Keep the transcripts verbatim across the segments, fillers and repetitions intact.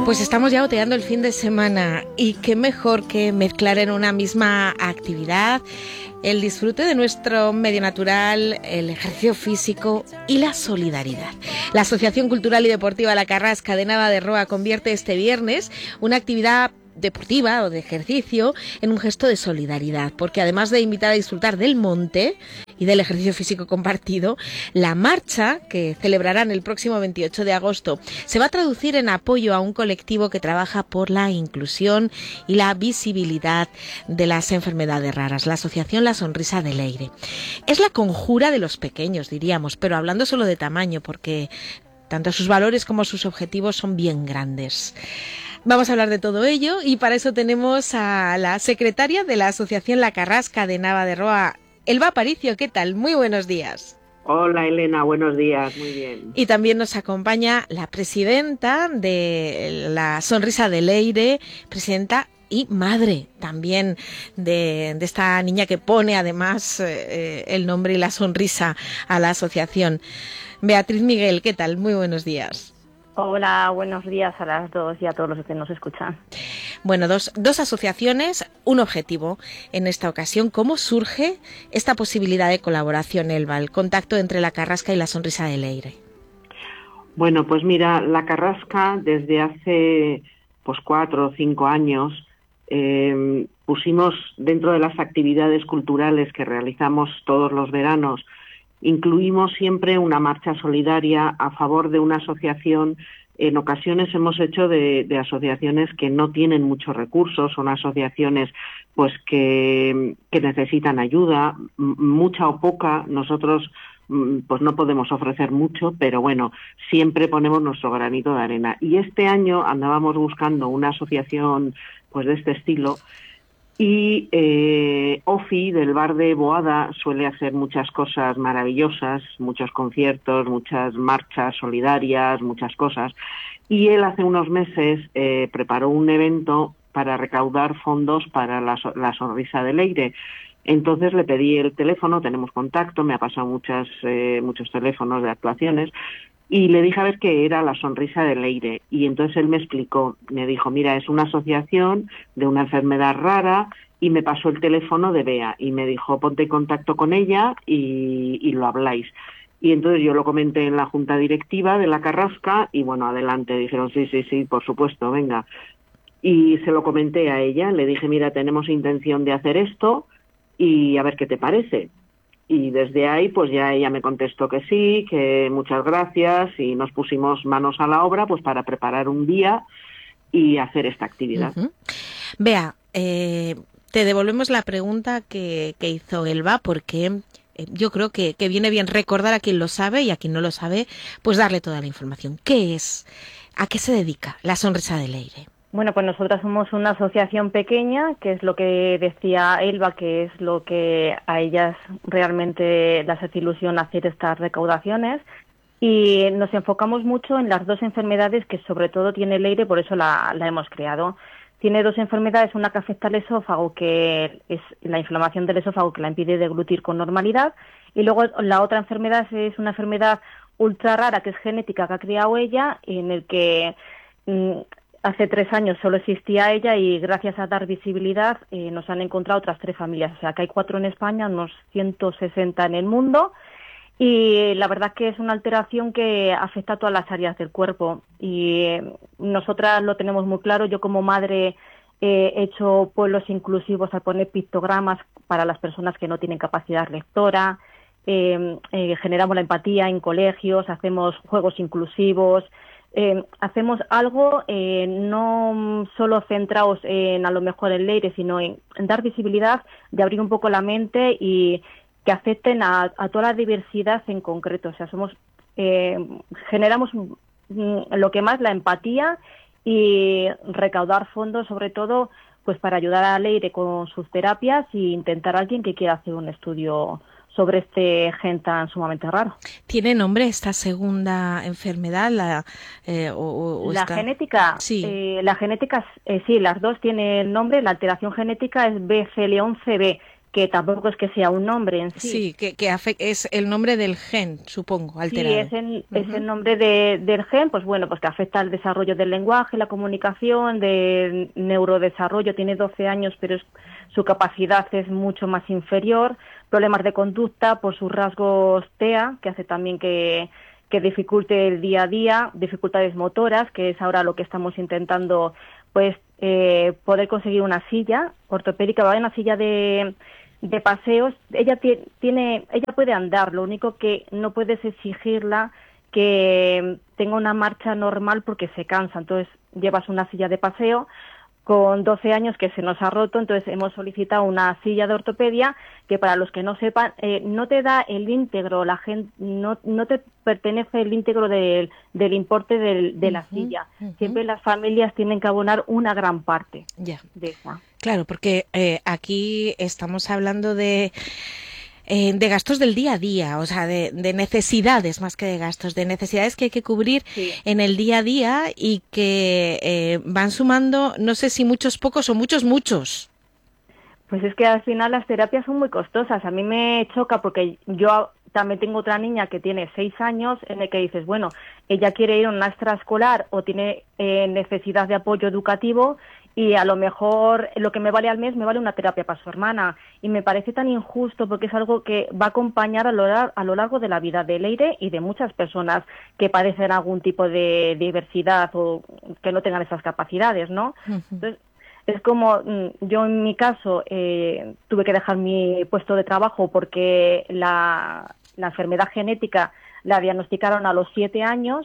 Pues estamos ya oteando el fin de semana y qué mejor que mezclar en una misma actividad el disfrute de nuestro medio natural, el ejercicio físico y la solidaridad. La Asociación Cultural y Deportiva La Carrasca de Nava de Roa convierte este viernes una actividad deportiva o de ejercicio en un gesto de solidaridad, porque además de invitar a disfrutar del monte y del ejercicio físico compartido, la marcha que celebrarán el próximo veintiocho de agosto se va a traducir en apoyo a un colectivo que trabaja por la inclusión y la visibilidad de las enfermedades raras, la Asociación La Sonrisa de Leire. Es la conjura de los pequeños, diríamos, pero hablando solo de tamaño, porque tanto sus valores como sus objetivos son bien grandes. Vamos a hablar de todo ello y para eso tenemos a la secretaria de la Asociación La Carrasca de Nava de Roa, Elba Aparicio. ¿Qué tal? Muy buenos días. Hola Elena, buenos días, muy bien. Y también nos acompaña la presidenta de la Sonrisa de Leire, presidenta y madre también de, de esta niña que pone además eh, el nombre y la sonrisa a la asociación. Beatriz Miguel, ¿qué tal? Muy buenos días. Hola, buenos días a las dos y a todos los que nos escuchan. Bueno, dos, dos asociaciones, un objetivo en esta ocasión. ¿Cómo surge esta posibilidad de colaboración, Elba, el contacto entre La Carrasca y la Sonrisa de Leire? Bueno, pues mira, La Carrasca desde hace pues cuatro o cinco años eh, pusimos dentro de las actividades culturales que realizamos todos los veranos, incluimos siempre una marcha solidaria a favor de una asociación. En ocasiones hemos hecho de, de asociaciones que no tienen muchos recursos, son asociaciones pues que, que necesitan ayuda, mucha o poca. Nosotros pues no podemos ofrecer mucho, pero bueno, siempre ponemos nuestro granito de arena. Y este año andábamos buscando una asociación pues de este estilo. Y eh, Ofi, del bar de Boada, suele hacer muchas cosas maravillosas, muchos conciertos, muchas marchas solidarias, muchas cosas. Y él hace unos meses eh, preparó un evento para recaudar fondos para la, la Sonrisa de Leire. Entonces le pedí el teléfono, tenemos contacto, me ha pasado muchas, eh, muchos teléfonos de actuaciones, y le dije a ver qué era la Sonrisa de Leire. Y entonces él me explicó, me dijo, mira, es una asociación de una enfermedad rara, y me pasó el teléfono de Bea y me dijo, ponte en contacto con ella y, y lo habláis. Y entonces yo lo comenté en la junta directiva de La Carrasca y bueno, adelante, dijeron sí, sí, sí, por supuesto, venga. Y se lo comenté a ella, le dije, mira, tenemos intención de hacer esto y a ver qué te parece. Y desde ahí, pues ya ella me contestó que sí, que muchas gracias, y nos pusimos manos a la obra pues para preparar un día y hacer esta actividad. Uh-huh. Bea, eh, te devolvemos la pregunta que, que hizo Elba, porque eh, yo creo que, que viene bien recordar a quien lo sabe y a quien no lo sabe, pues darle toda la información. ¿Qué es? ¿A qué se dedica la Sonrisa de Leire? Bueno, pues nosotras somos una asociación pequeña, que es lo que decía Elba, que es lo que a ellas realmente les hace ilusión hacer estas recaudaciones. Y nos enfocamos mucho en las dos enfermedades que sobre todo tiene Leire, por eso la, la hemos creado. Tiene dos enfermedades, una que afecta al esófago, que es la inflamación del esófago, que la impide deglutir con normalidad, y luego la otra enfermedad es una enfermedad ultra rara, que es genética, que ha creado ella, en el que mmm, hace tres años solo existía ella y gracias a dar visibilidad eh, nos han encontrado otras tres familias. O sea, que hay cuatro en España, unos ciento sesenta en el mundo. Y la verdad que es una alteración que afecta a todas las áreas del cuerpo. Y eh, nosotras lo tenemos muy claro. Yo como madre eh, he hecho pueblos inclusivos al poner pictogramas para las personas que no tienen capacidad lectora. Eh, eh, generamos la empatía en colegios, hacemos juegos inclusivos. Eh, hacemos algo eh, no solo centrados en a lo mejor en Leire, sino en, en dar visibilidad, de abrir un poco la mente y que afecten a, a toda la diversidad en concreto. O sea, somos eh, generamos mm, lo que más la empatía y recaudar fondos, sobre todo pues para ayudar a Leire con sus terapias e intentar a alguien que quiera hacer un estudio sobre este gen tan sumamente raro. ¿Tiene nombre esta segunda enfermedad? La, eh, o, o la esta... genética, sí. Eh, la genética, eh, sí, las dos tienen nombre. La alteración genética es B C L once B, que tampoco es que sea un nombre en sí. Sí, que, que es el nombre del gen, supongo, alterado. Sí, es el, uh-huh. es el nombre de, del gen, pues bueno, pues que afecta al desarrollo del lenguaje, la comunicación, del neurodesarrollo. Tiene doce años, pero es, su capacidad es mucho más inferior. Problemas de conducta por sus rasgos T E A, que hace también que, que dificulte el día a día, dificultades motoras, que es ahora lo que estamos intentando, pues eh, poder conseguir una silla ortopédica, va en una silla de... de paseos. Ella tiene, ella puede andar, lo único que no puedes exigirla que tenga una marcha normal porque se cansa. Entonces llevas una silla de paseo con doce años que se nos ha roto, entonces hemos solicitado una silla de ortopedia que, para los que no sepan, eh, no te da el íntegro, la gente no, no te pertenece el íntegro del, del importe del, de uh-huh, la silla. Uh-huh. Siempre las familias tienen que abonar una gran parte yeah. de esa. Claro, porque eh, aquí estamos hablando de eh, de gastos del día a día, o sea, de, de necesidades más que de gastos, de necesidades que hay que cubrir sí. en el día a día y que eh, van sumando, no sé si muchos pocos o muchos muchos. Pues es que al final las terapias son muy costosas. A mí me choca porque yo también tengo otra niña que tiene seis años en el que dices, bueno, ella quiere ir a una extraescolar o tiene eh, necesidad de apoyo educativo y a lo mejor lo que me vale al mes me vale una terapia para su hermana. Y me parece tan injusto porque es algo que va a acompañar a lo, a lo largo de la vida de Leire y de muchas personas que padecen algún tipo de diversidad o que no tengan esas capacidades, ¿no? Uh-huh. Entonces, es como, yo en mi caso eh, tuve que dejar mi puesto de trabajo porque la, la enfermedad genética la diagnosticaron a los siete años,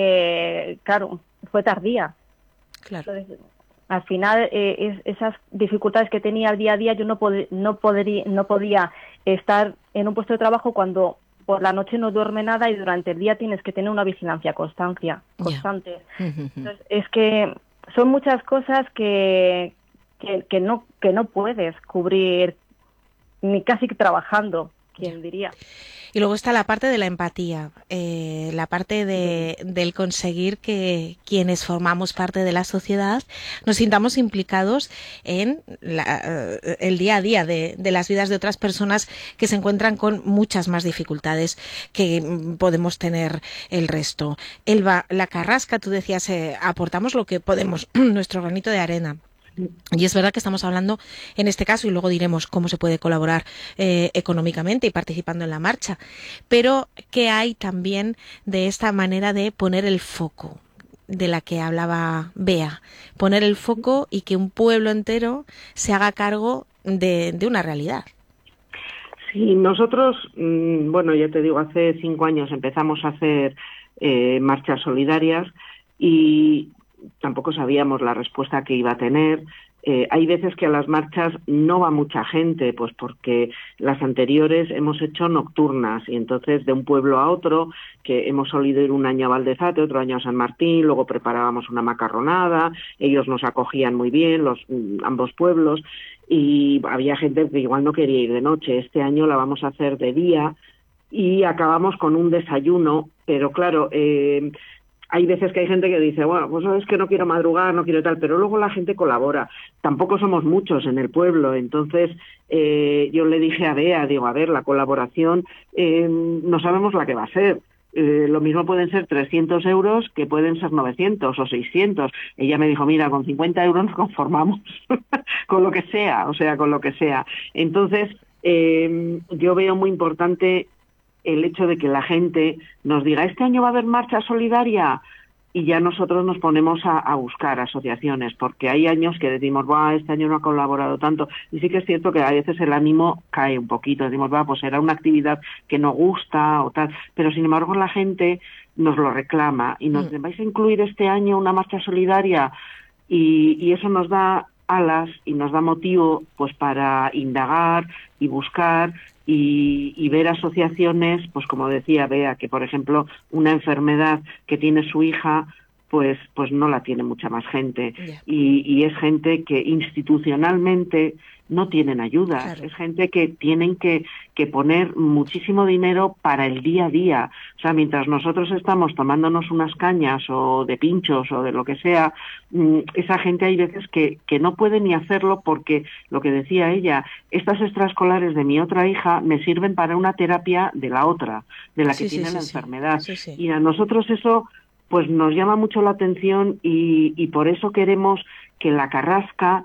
eh, claro, fue tardía. Claro. Entonces, al final, eh, es, esas dificultades que tenía al día a día, yo no, pod- no, podría, no podía estar en un puesto de trabajo cuando por la noche no duerme nada y durante el día tienes que tener una vigilancia constancia, constante. Yeah. Uh-huh. Entonces, es que son muchas cosas que, que, que, no, que no puedes cubrir ni casi trabajando, quién diría. Y luego está la parte de la empatía, eh, la parte de, del conseguir que quienes formamos parte de la sociedad nos sintamos implicados en la, el día a día de, de las vidas de otras personas que se encuentran con muchas más dificultades que podemos tener el resto. Elba, la Carrasca, tú decías, eh, aportamos lo que podemos, nuestro granito de arena. Y es verdad que estamos hablando en este caso, y luego diremos cómo se puede colaborar eh, económicamente y participando en la marcha, pero ¿qué hay también de esta manera de poner el foco de la que hablaba Bea? Poner el foco y que un pueblo entero se haga cargo de, de una realidad. Sí, nosotros, bueno, ya te digo, hace cinco años empezamos a hacer eh, marchas solidarias y tampoco sabíamos la respuesta que iba a tener. Eh, hay veces que a las marchas no va mucha gente, pues porque las anteriores hemos hecho nocturnas y entonces de un pueblo a otro, que hemos solido ir un año a Valdezate, otro año a San Martín, luego preparábamos una macarronada, ellos nos acogían muy bien, los ambos pueblos, y había gente que igual no quería ir de noche. Este año la vamos a hacer de día y acabamos con un desayuno, pero claro, eh, hay veces que hay gente que dice, bueno, pues es que no quiero madrugar, no quiero tal, pero luego la gente colabora. Tampoco somos muchos en el pueblo, entonces eh, yo le dije a Bea, digo, a ver, la colaboración eh, no sabemos la que va a ser. Eh, lo mismo pueden ser trescientos euros que pueden ser novecientos o seiscientos. Ella me dijo, mira, con cincuenta euros nos conformamos, con lo que sea, o sea, con lo que sea. Entonces, eh, yo veo muy importante el hecho de que la gente nos diga, este año va a haber marcha solidaria, y ya nosotros nos ponemos a, a buscar asociaciones, porque hay años que decimos, va, este año no ha colaborado tanto, y sí que es cierto que a veces el ánimo cae un poquito, decimos, va, pues será una actividad que no gusta o tal, pero sin embargo la gente nos lo reclama y nos dice, ¿vais a incluir este año una marcha solidaria? Y, y eso nos da alas y nos da motivo pues para indagar y buscar y, y ver asociaciones, pues como decía Bea, que por ejemplo una enfermedad que tiene su hija pues, pues no la tiene mucha más gente. Yeah. Y, y es gente que institucionalmente no tienen ayuda. Claro. Es gente que tienen que, que poner muchísimo dinero para el día a día. O sea, mientras nosotros estamos tomándonos unas cañas o de pinchos o de lo que sea, esa gente hay veces que, que no puede ni hacerlo porque, lo que decía ella, estas extraescolares de mi otra hija me sirven para una terapia de la otra, de la que Sí, tiene sí, la sí, sí. enfermedad. Sí, sí. Y a nosotros eso pues nos llama mucho la atención y, y por eso queremos que la Carrasca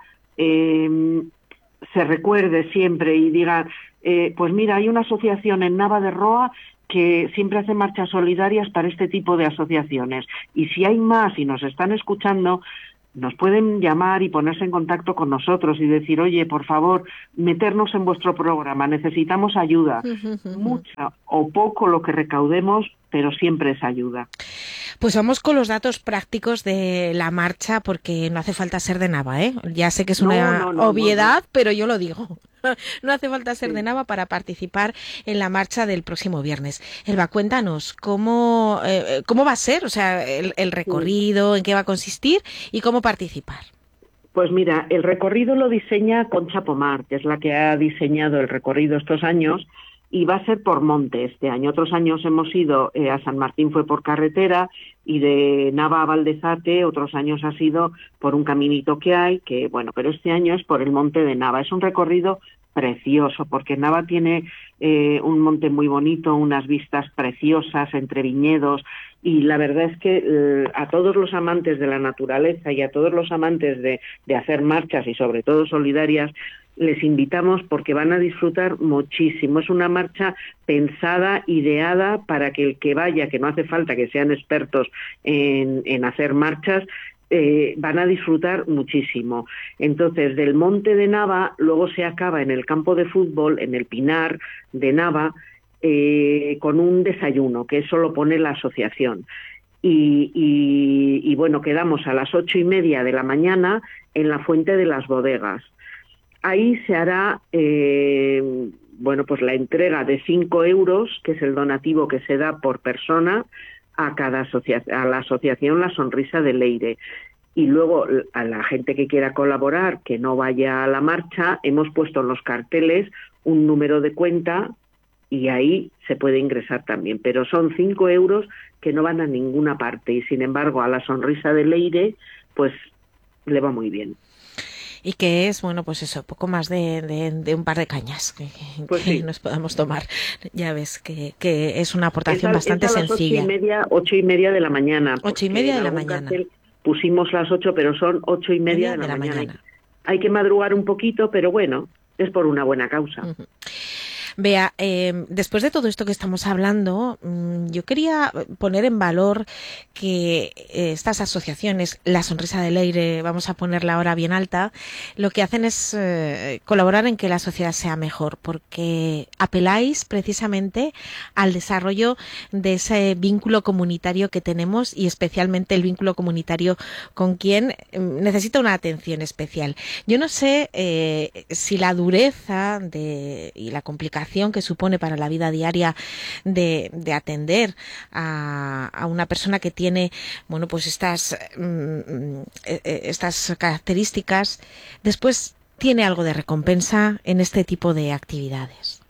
eh, se recuerde siempre y diga, eh, pues mira, hay una asociación en Nava de Roa que siempre hace marchas solidarias para este tipo de asociaciones. Y si hay más y nos están escuchando, nos pueden llamar y ponerse en contacto con nosotros y decir, oye, por favor, meternos en vuestro programa, necesitamos ayuda. Mucha o poco lo que recaudemos, pero siempre es ayuda. Pues vamos con los datos prácticos de la marcha, porque no hace falta ser de Nava, ¿eh? Ya sé que es una no, no, no, obviedad, no, no. pero yo lo digo. No hace falta ser sí. de Nava para participar en la marcha del próximo viernes. Elba, cuéntanos, ¿cómo, eh, cómo va a ser? O sea, el, el recorrido, en qué va a consistir y cómo participar. Pues mira, el recorrido lo diseña Concha Pomar, que es la que ha diseñado el recorrido estos años, y va a ser por monte este año. Otros años hemos ido eh, a San Martín, fue por carretera, y de Nava a Valdezate otros años ha sido por un caminito que hay, que bueno, pero este año es por el monte de Nava. Es un recorrido precioso, porque Nava tiene eh, un monte muy bonito, unas vistas preciosas entre viñedos, y la verdad es que eh, a todos los amantes de la naturaleza y a todos los amantes de, de hacer marchas y sobre todo solidarias, les invitamos porque van a disfrutar muchísimo. Es una marcha pensada, ideada para que el que vaya, que no hace falta que sean expertos en, en hacer marchas, eh, van a disfrutar muchísimo. Entonces, del Monte de Nava, luego se acaba en el campo de fútbol, en el Pinar de Nava, eh, con un desayuno, que eso lo pone la asociación. Y, y, y bueno, quedamos a las ocho y media de la mañana en la Fuente de las Bodegas. Ahí se hará, eh, bueno, pues la entrega de cinco euros, que es el donativo que se da por persona a cada asocia- a la asociación La Sonrisa de Leire. Y luego a la gente que quiera colaborar, que no vaya a la marcha, hemos puesto en los carteles un número de cuenta y ahí se puede ingresar también. Pero son cinco euros que no van a ninguna parte y sin embargo a La Sonrisa de Leire pues le va muy bien. Y que es, bueno, pues eso, poco más de, de, de un par de cañas que, pues que sí. nos podamos tomar. Ya ves que, que es una aportación es a, bastante es a las sencilla. Ocho y, media, ocho y media de la mañana. Ocho y media de la mañana. Pusimos las ocho, pero son ocho y media, media de, la de la mañana. mañana. Hay, hay que madrugar un poquito, pero bueno, es por una buena causa. Uh-huh. Bea, eh, después de todo esto que estamos hablando, yo quería poner en valor que eh, estas asociaciones, La Sonrisa de Leire, vamos a ponerla ahora bien alta, lo que hacen es eh, colaborar en que la sociedad sea mejor, porque apeláis precisamente al desarrollo de ese vínculo comunitario que tenemos y especialmente el vínculo comunitario con quien necesita una atención especial. Yo no sé eh, si la dureza de, y la complicación que supone para la vida diaria de, de atender a, a una persona que tiene, bueno, pues estas, mm, estas características, después tiene algo de recompensa en este tipo de actividades.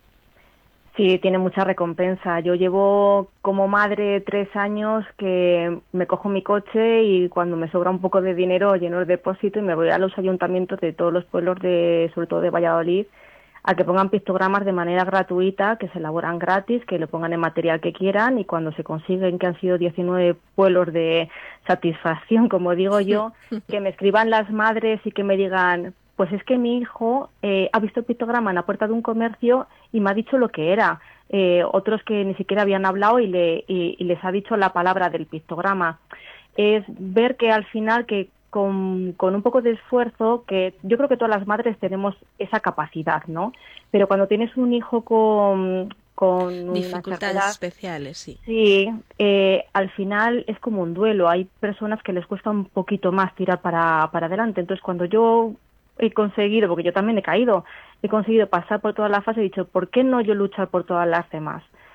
Sí, tiene mucha recompensa. Yo llevo como madre tres años que me cojo mi coche y cuando me sobra un poco de dinero lleno el depósito y me voy a los ayuntamientos de todos los pueblos, de sobre todo de Valladolid, a que pongan pictogramas de manera gratuita, que se elaboran gratis, que le pongan el material que quieran y cuando se consiguen, que han sido diecinueve pueblos de satisfacción, como digo yo, que me escriban las madres y que me digan, pues es que mi hijo eh, ha visto el pictograma en la puerta de un comercio y me ha dicho lo que era. Eh, otros que ni siquiera habían hablado y, le, y, y les ha dicho la palabra del pictograma. Es ver que al final que Con, con un poco de esfuerzo, que yo creo que todas las madres tenemos esa capacidad, ¿no? Pero cuando tienes un hijo con, con dificultades una especiales, sí. Sí, eh, al final es como un duelo. Hay personas que les cuesta un poquito más tirar para, para adelante. Entonces, cuando yo he conseguido, porque yo también he caído, he conseguido pasar por toda la fase, he dicho, ¿por qué no yo luchar por todas las demás?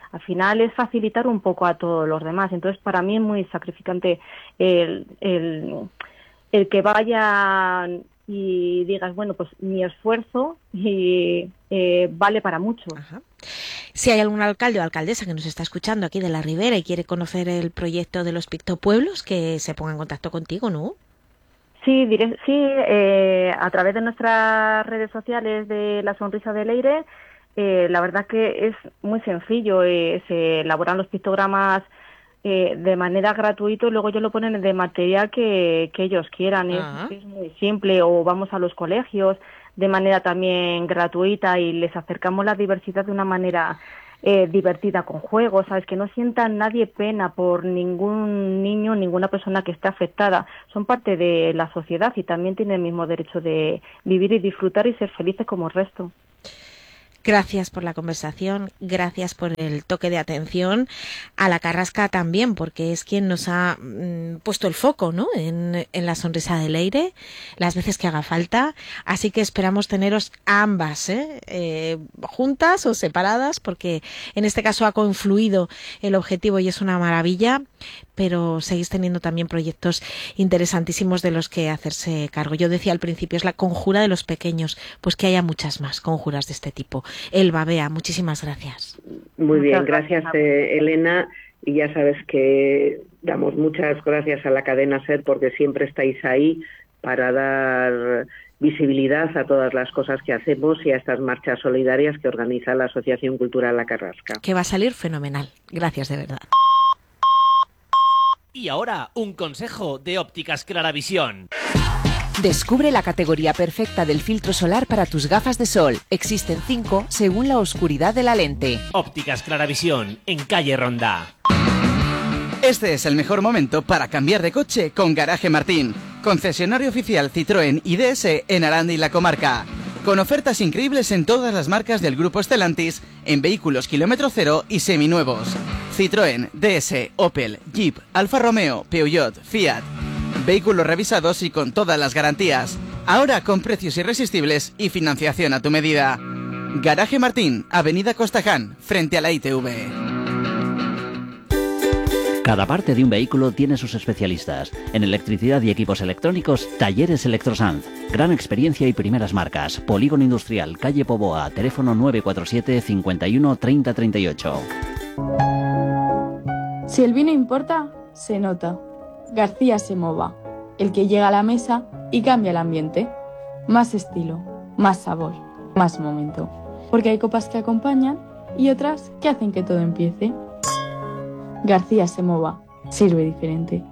al final es facilitar un poco a todos los demás. Entonces, para mí es muy sacrificante el, el, el que vaya y digas, bueno, pues mi esfuerzo y eh, vale para mucho. Ajá. Si hay algún alcalde o alcaldesa que nos está escuchando aquí de la Ribera y quiere conocer el proyecto de los Pictopueblos, que se ponga en contacto contigo, ¿no? Sí, diré, sí eh, a través de nuestras redes sociales de La Sonrisa de Leire, eh, la verdad que es muy sencillo, eh, se elaboran los pictogramas eh, de manera gratuita y luego ellos lo ponen de material que, que ellos quieran, es, es muy simple, o vamos a los colegios de manera también gratuita y les acercamos la diversidad de una manera eh, divertida con juegos, ¿sabes? Que no sienta nadie pena por ningún niño, ninguna persona que esté afectada. Son parte de la sociedad y también tienen el mismo derecho de vivir y disfrutar y ser felices como el resto. Gracias por la conversación, gracias por el toque de atención a la Carrasca también, porque es quien nos ha mm, puesto el foco, ¿no? en, en La Sonrisa de Leire, las veces que haga falta, así que esperamos teneros ambas, ¿eh? Eh, juntas o separadas, porque en este caso ha confluido el objetivo y es una maravilla, pero seguís teniendo también proyectos interesantísimos de los que hacerse cargo. Yo decía al principio, es la conjura de los pequeños, pues que haya muchas más conjuras de este tipo. Elba, Bea, muchísimas gracias. Muy bien, gracias eh, Elena, y ya sabes que damos muchas gracias a la cadena SER porque siempre estáis ahí para dar visibilidad a todas las cosas que hacemos y a estas marchas solidarias que organiza la Asociación Cultural La Carrasca. Que va a salir fenomenal. Gracias de verdad. Y ahora, un consejo de Ópticas Claravisión. Descubre la categoría perfecta del filtro solar para tus gafas de sol. Existen cinco según la oscuridad de la lente. Ópticas Claravisión, en calle Ronda. Este es el mejor momento para cambiar de coche con Garaje Martín, concesionario oficial Citroën y D S en Aranda y la comarca. Con ofertas increíbles en todas las marcas del grupo Stellantis, en vehículos kilómetro cero y seminuevos. Citroën, D S, Opel, Jeep, Alfa Romeo, Peugeot, Fiat. Vehículos revisados y con todas las garantías. Ahora con precios irresistibles y financiación a tu medida. Garaje Martín, Avenida Costaján, frente a la I T V. Cada parte de un vehículo tiene sus especialistas. En electricidad y equipos electrónicos, Talleres Electrosanz. Gran experiencia y primeras marcas. Polígono Industrial, calle Poboa, teléfono nueve cuatro siete, cincuenta y uno, treinta, treinta y ocho. Si el vino importa, se nota. García Semova, el que llega a la mesa y cambia el ambiente. Más estilo, más sabor, más momento. Porque hay copas que acompañan y otras que hacen que todo empiece. García Semova, sirve diferente.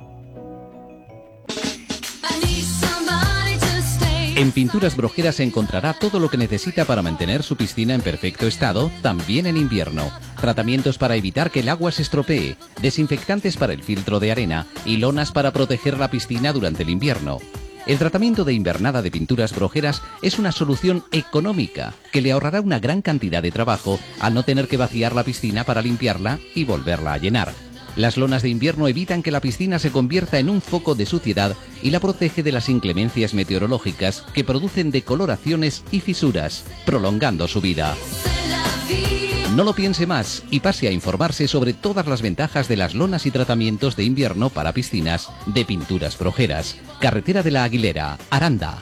En Pinturas Brojeras encontrará todo lo que necesita para mantener su piscina en perfecto estado, también en invierno. Tratamientos para evitar que el agua se estropee, desinfectantes para el filtro de arena y lonas para proteger la piscina durante el invierno. El tratamiento de invernada de Pinturas Brojeras es una solución económica que le ahorrará una gran cantidad de trabajo al no tener que vaciar la piscina para limpiarla y volverla a llenar. Las lonas de invierno evitan que la piscina se convierta en un foco de suciedad y la protege de las inclemencias meteorológicas que producen decoloraciones y fisuras, prolongando su vida. No lo piense más y pase a informarse sobre todas las ventajas de las lonas y tratamientos de invierno para piscinas de Pinturas Brojeras. Carretera de la Aguilera, Aranda.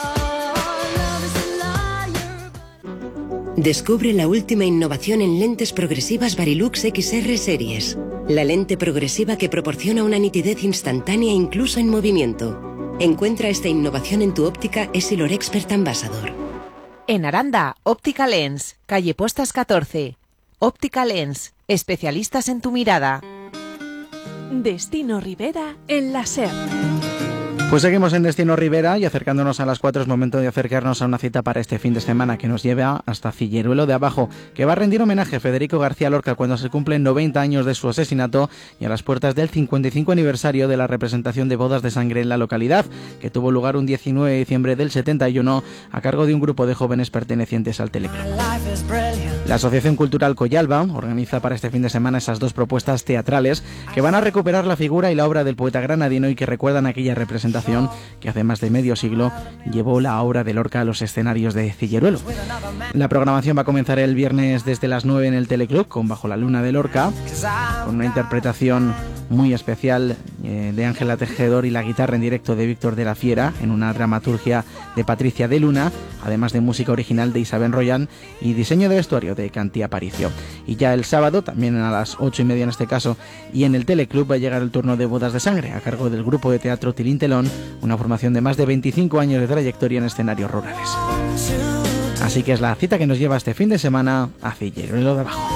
Descubre la última innovación en lentes progresivas Varilux X R Series. La lente progresiva que proporciona una nitidez instantánea incluso en movimiento. Encuentra esta innovación en tu óptica Essilor Expert Ambassador. En Aranda, Óptica Lens, calle Postas catorce. Óptica Lens, especialistas en tu mirada. Destino Rivera en la SER. Pues seguimos en Destino Rivera y acercándonos a las cuatro es momento de acercarnos a una cita para este fin de semana que nos lleva hasta Cilleruelo de Abajo, que va a rendir homenaje a Federico García Lorca cuando se cumplen noventa años de su asesinato y a las puertas del cincuenta y cinco aniversario de la representación de bodas de sangre en la localidad, que tuvo lugar un diecinueve de diciembre del setenta y uno a cargo de un grupo de jóvenes pertenecientes al Teleclub. La Asociación Cultural Collalba organiza para este fin de semana esas dos propuestas teatrales que van a recuperar la figura y la obra del poeta granadino y que recuerdan aquella representación que hace más de medio siglo llevó la obra de Lorca a los escenarios de Cilleruelo. La programación va a comenzar el viernes desde las nueve en el Teleclub con Bajo la Luna de Lorca, con una interpretación muy especial eh, de Ángela Tejedor y la guitarra en directo de Víctor de la Fiera, en una dramaturgia de Patricia de Luna, además de música original de Isabel Royan y diseño de vestuario de Cantí Aparicio. Y ya el sábado, también a las ocho y media en este caso, y en el Teleclub va a llegar el turno de Bodas de Sangre, a cargo del grupo de teatro Tilín Telón, una formación de más de veinticinco años de trayectoria en escenarios rurales. Así que es la cita que nos lleva este fin de semana a Cilleruelo de Abajo.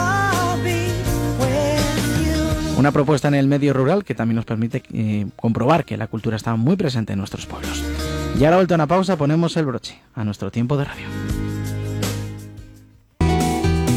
Una propuesta en el medio rural que también nos permite eh, comprobar que la cultura está muy presente en nuestros pueblos. Y ahora, vuelta a una pausa, ponemos el broche a nuestro tiempo de radio.